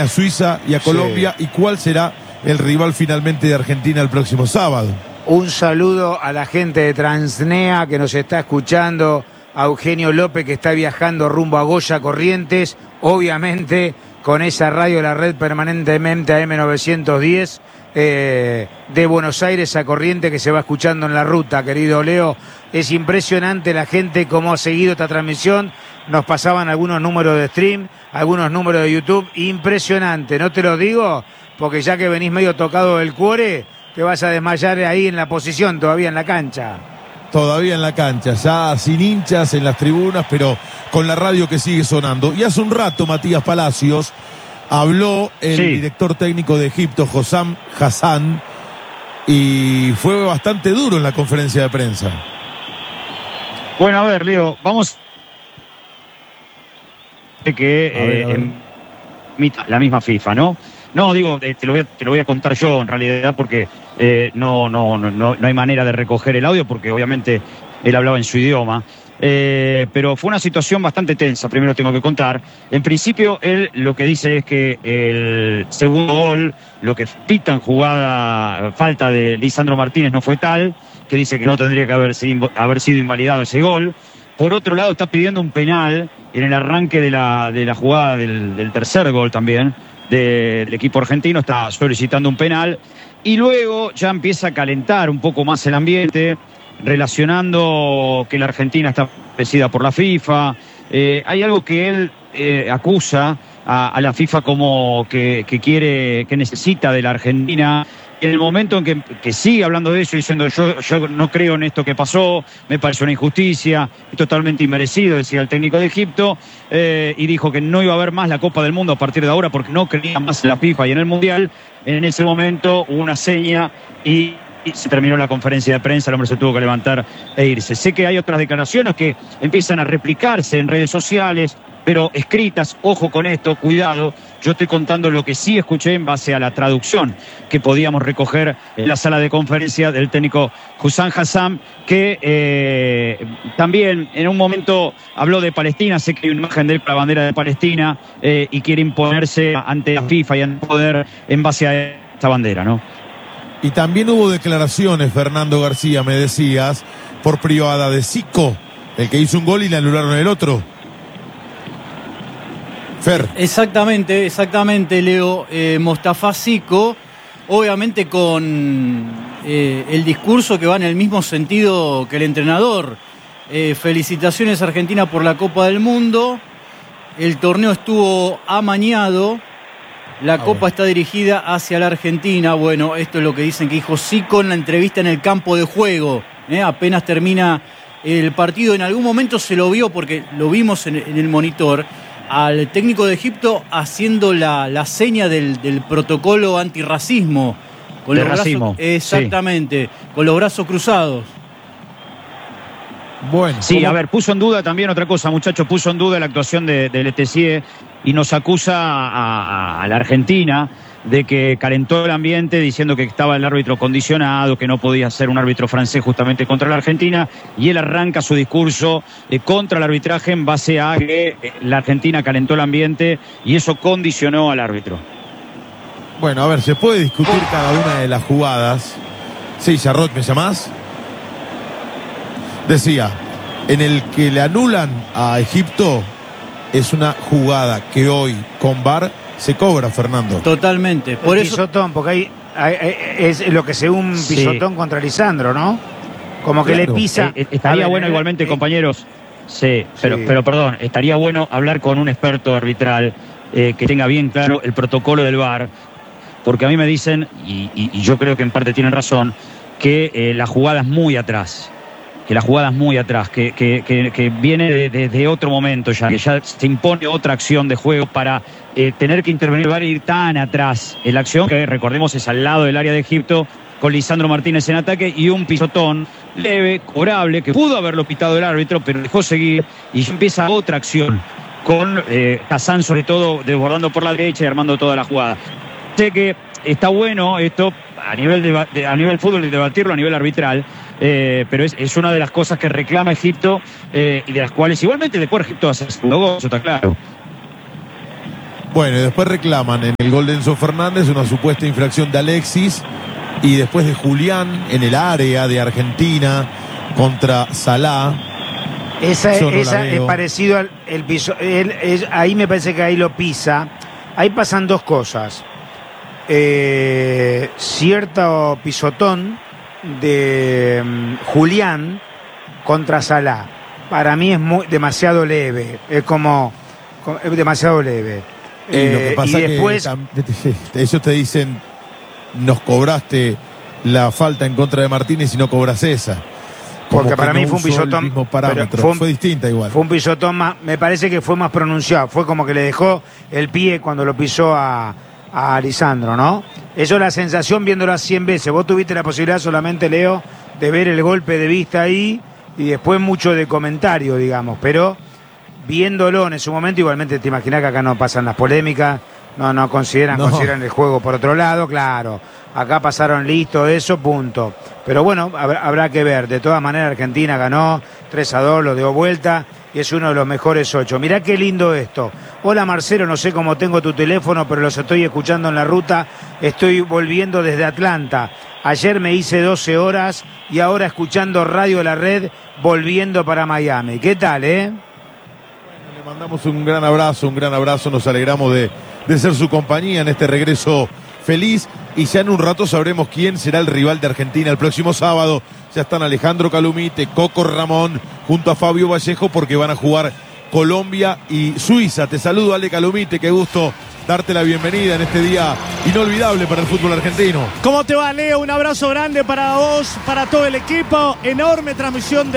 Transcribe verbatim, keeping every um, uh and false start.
a Suiza y a Colombia, sí. ¿Y cuál será el rival finalmente de Argentina el próximo sábado? Un saludo a la gente de Transnea que nos está escuchando, a Eugenio López que está viajando rumbo a Goya Corrientes, obviamente con esa radio, la red permanentemente A M novecientos diez, eh, de Buenos Aires a Corrientes, que se va escuchando en la ruta, querido Leo. Es impresionante la gente cómo ha seguido esta transmisión. Nos pasaban algunos números de stream, algunos números de YouTube, impresionante, no te lo digo, porque ya que venís medio tocado del cuore, te vas a desmayar ahí en la posición, todavía en la cancha. Todavía en la cancha, ya sin hinchas en las tribunas, pero con la radio que sigue sonando. Y hace un rato Matías Palacios habló el sí. director técnico de Egipto, Hossam Hassan, y fue bastante duro en la conferencia de prensa. Bueno, a ver, Leo, vamos... que a ver, eh, a ver. En la misma FIFA, ¿no? No, digo, eh, te, lo voy a, te lo voy a contar yo en realidad porque eh, no, no, no, no hay manera de recoger el audio porque obviamente él hablaba en su idioma. Eh, pero fue una situación bastante tensa, primero tengo que contar. En principio, él lo que dice es que el segundo gol, lo que pita en jugada, falta de Lisandro Martínez no fue tal, que dice que no tendría que haber, haber sido invalidado ese gol. Por otro lado, está pidiendo un penal en el arranque de la, de la jugada del, del tercer gol también del equipo argentino, está solicitando un penal y luego ya empieza a calentar un poco más el ambiente, relacionando que la Argentina está vencida por la FIFA. Eh, hay algo que él eh, acusa a, a la FIFA como que, que quiere, que necesita de la Argentina. En el momento en que, que sigue hablando de eso, diciendo yo, yo no creo en esto que pasó, me parece una injusticia, es totalmente inmerecido, decía el técnico de Egipto, eh, y dijo que no iba a haber más la Copa del Mundo a partir de ahora porque no creía más en la FIFA y en el Mundial. En ese momento hubo una seña y, y se terminó la conferencia de prensa, el hombre se tuvo que levantar e irse. Sé que hay otras declaraciones que empiezan a replicarse en redes sociales, pero escritas, ojo con esto, cuidado. Yo estoy contando lo que sí escuché en base a la traducción que podíamos recoger en la sala de conferencia del técnico Hossam Hassan, que eh, también en un momento habló de Palestina. Sé que hay una imagen de él con la bandera de Palestina eh, y quiere imponerse ante la FIFA y ante el poder en base a esta bandera, ¿no? Y también hubo declaraciones, Fernando García, me decías, por privada de Zico, el que hizo un gol y le anularon el otro. Fer. Exactamente, exactamente, Leo. Eh, Mostafa Zico, obviamente con eh, el discurso que va en el mismo sentido que el entrenador. Eh, felicitaciones Argentina por la Copa del Mundo. El torneo estuvo amañado. La ah, Copa bueno. está dirigida hacia la Argentina. Bueno, esto es lo que dicen que dijo Zico en la entrevista en el campo de juego. Eh, apenas termina el partido. En algún momento se lo vio, porque lo vimos en, en el monitor, al técnico de Egipto haciendo la, la seña del, del protocolo antirracismo. Con de los racismo. Brazos, exactamente, sí. Con los brazos cruzados. Bueno, sí, ¿cómo? A ver, puso en duda también otra cosa, muchachos, puso en duda la actuación de, de Letessier y nos acusa a, a, a la Argentina de que calentó el ambiente diciendo que estaba el árbitro condicionado, que no podía ser un árbitro francés justamente contra la Argentina, y él arranca su discurso eh, contra el arbitraje en base a que eh, la Argentina calentó el ambiente y eso condicionó al árbitro. Bueno, a ver, se puede discutir cada una de las jugadas. Sí, Charrot, ¿me llamás? Decía, en el que le anulan a Egipto es una jugada que hoy con V A R se cobra, Fernando. Totalmente. Por el eso... pisotón, porque hay, hay, hay, es lo que según pisotón sí. contra Lisandro, ¿no? Como que claro. le pisa. Eh, estaría ver, bueno eh, igualmente, eh, compañeros. Sí, pero, sí, pero perdón, estaría bueno hablar con un experto arbitral eh, que tenga bien claro el protocolo del V A R, porque a mí me dicen, y, y, y yo creo que en parte tienen razón, que eh, la jugada es muy atrás. que la jugada es muy atrás, que, que, que, que viene de, de, de otro momento ya, que ya se impone otra acción de juego para eh, tener que intervenir, va a ir tan atrás. La acción que recordemos es al lado del área de Egipto, con Lisandro Martínez en ataque y un pisotón leve, cobrable, que pudo haberlo pitado el árbitro, pero dejó seguir y ya empieza otra acción, con eh, Hassan sobre todo desbordando por la derecha y armando toda la jugada. Sé que está bueno esto a nivel, de, de, a nivel fútbol y debatirlo a nivel arbitral, Eh, pero es, es una de las cosas que reclama Egipto eh, y de las cuales igualmente después Egipto hace segundo gol, eso está claro. Bueno, y después reclaman en el gol de Enzo Fernández una supuesta infracción de Alexis y después de Julián en el área de Argentina contra Salah. Esa, no esa es parecido al el piso. Él, es, ahí me parece que ahí lo pisa. Ahí pasan dos cosas. Eh, cierto pisotón de um, Julián contra Salah. Para mí es muy, demasiado leve. Es como. Es demasiado leve. Y eh, lo que pasa y después. Que ellos te dicen: nos cobraste la falta en contra de Martínez y no cobras esa. Porque para no mí fue un pisotón. Fue, un, fue distinta igual. Fue un pisotón más. Me parece que fue más pronunciado. Fue como que le dejó el pie cuando lo pisó a, a Lisandro, ¿no? Eso es la sensación viéndolo a cien veces. Vos tuviste la posibilidad solamente, Leo, de ver el golpe de vista ahí y después mucho de comentario, digamos. Pero viéndolo en su momento, igualmente te imaginás que acá no pasan las polémicas. No, no consideran, no. consideran el juego por otro lado, claro. Acá pasaron listo eso, punto. Pero bueno, habrá, habrá que ver. De todas maneras, Argentina ganó tres a dos, lo dio vuelta y es uno de los mejores ocho. Mirá qué lindo esto. Hola Marcelo, no sé cómo tengo tu teléfono, pero los estoy escuchando en la ruta. Estoy volviendo desde Atlanta. Ayer me hice doce horas y ahora escuchando Radio La Red, volviendo para Miami. ¿Qué tal, eh? Bueno, le mandamos un gran abrazo, un gran abrazo. Nos alegramos de, de ser su compañía en este regreso feliz. Y ya en un rato sabremos quién será el rival de Argentina el próximo sábado. Ya están Alejandro Calumite, Coco Ramón, junto a Fabio Vallejo, porque van a jugar Colombia y Suiza. Te saludo, Ale Calumite, qué gusto darte la bienvenida en este día inolvidable para el fútbol argentino. ¿Cómo te va, Leo? Un abrazo grande para vos, para todo el equipo. Enorme transmisión de